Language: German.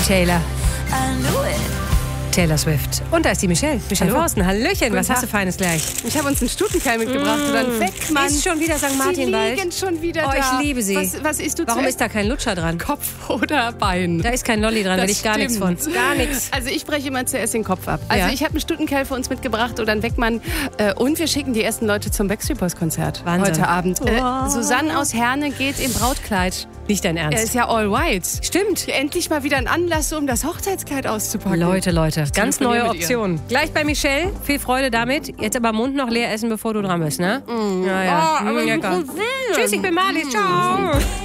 Taylor. Taylor Swift. Und da ist die Michelle. Michelle Hallo. Forsten. Hallöchen, was Tag. hast du Feines gleich? Ich habe uns einen Stutenkeil mitgebracht oder einen Weckmann. Ist schon wieder St. Sie Martinwald? liegen schon wieder Oh, da. ich liebe sie. Was isst du Warum zuerst? ist da kein Lutscher dran? Kopf oder Bein? Da ist kein Lolli dran, will ich gar nichts von. Gar nichts. Also ich breche immer zuerst den Kopf ab. Also Ja. ich habe einen Stutenkeil für uns mitgebracht oder einen Weckmann. Und wir schicken die ersten Leute zum Backstreet Boys Konzert Wahnsinn. heute Abend. Susanne aus Herne geht im Brautkleid. Nicht dein Er Ernst. ist ja all white. Stimmt. Endlich mal wieder ein Anlass, um das Hochzeitskleid auszupacken. Leute, ganz neue telefoniere mit ihr. Optionen. Gleich bei Michelle. Viel Freude damit. Jetzt aber Mund noch leer essen, bevor du dran bist, ne? Ja, ja. aber Lecker. Rosine. Tschüss, ich bin Marlies. Ciao.